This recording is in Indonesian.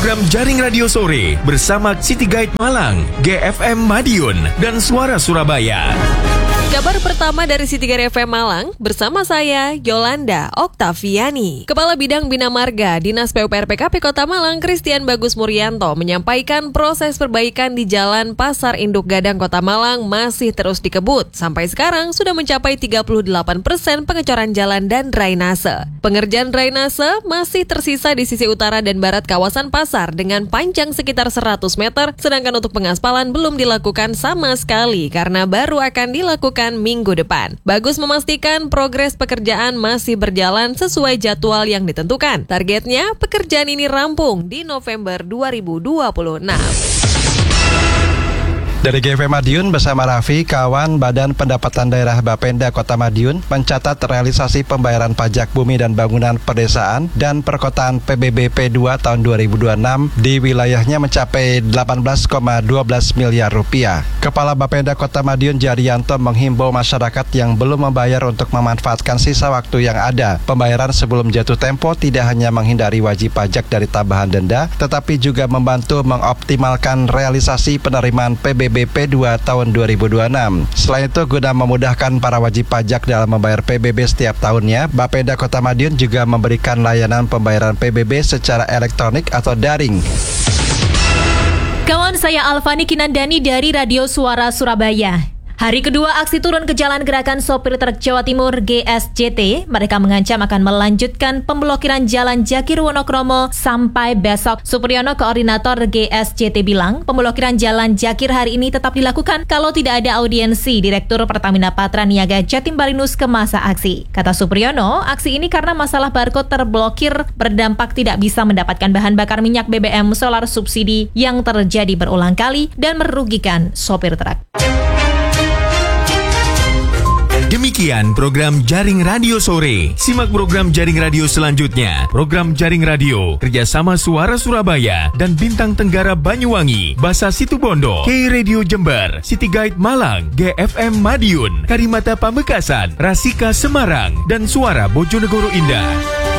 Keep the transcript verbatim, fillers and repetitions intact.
program Jaring Radio Sore bersama City Guide Malang, G F M Madiun, dan Suara Surabaya. Kabar pertama dari City Guide F M Malang bersama saya, Yolanda Oktaviani. Kepala Bidang Bina Marga Dinas P U P R P K P Kota Malang, Christian Bagus Murianto, menyampaikan proses perbaikan di Jalan Pasar Induk Gadang Kota Malang masih terus dikebut. Sampai sekarang sudah mencapai tiga puluh delapan persen pengecoran jalan dan drainase. Pengerjaan drainase masih tersisa di sisi utara dan barat kawasan pasar dengan panjang sekitar seratus meter, sedangkan untuk pengaspalan belum dilakukan sama sekali karena baru akan dilakukan minggu depan. Bagus memastikan progres pekerjaan masih berjalan sesuai jadwal yang ditentukan. Targetnya pekerjaan ini rampung di November dua ribu dua puluh enam. Dari G F M Madiun bersama Raffi, kawan Badan Pendapatan Daerah Bapenda Kota Madiun mencatat realisasi pembayaran pajak bumi dan bangunan pedesaan dan perkotaan P B B P dua tahun dua ribu dua puluh enam di wilayahnya mencapai delapan belas koma satu dua miliar rupiah. Kepala Bapenda Kota Madiun Jarianto menghimbau masyarakat yang belum membayar untuk memanfaatkan sisa waktu yang ada. Pembayaran sebelum jatuh tempo tidak hanya menghindari wajib pajak dari tambahan denda, tetapi juga membantu mengoptimalkan realisasi penerimaan P B B P dua tahun dua ribu dua puluh enam. Selain itu, guna memudahkan para wajib pajak dalam membayar P B B setiap tahunnya, Bapenda Kota Madiun juga memberikan layanan pembayaran P B B secara elektronik atau daring. Kawan saya Alfani Kinandani dari Radio Suara Surabaya. Hari kedua aksi turun ke jalan gerakan sopir truk Jawa Timur G S J T, mereka mengancam akan melanjutkan pemblokiran jalan Jakir Wonokromo sampai besok. Supriyono, koordinator G S J T bilang, pemblokiran jalan Jakir hari ini tetap dilakukan kalau tidak ada audiensi Direktur Pertamina Patra Niaga Jatim Balinus ke masa aksi. Kata Supriyono, aksi ini karena masalah barcode terblokir berdampak tidak bisa mendapatkan bahan bakar minyak B B M solar subsidi yang terjadi berulang kali dan merugikan sopir truk. Demikian program Jaring Radio Sore. Simak program Jaring Radio selanjutnya. Program Jaring Radio kerjasama Suara Surabaya dan Bintang Tenggara Banyuwangi, Basa Situbondo, K Radio Jember, City Guide Malang, G F M Madiun, Karimata Pamekasan, Rasika Semarang, dan Suara Bojonegoro Indah.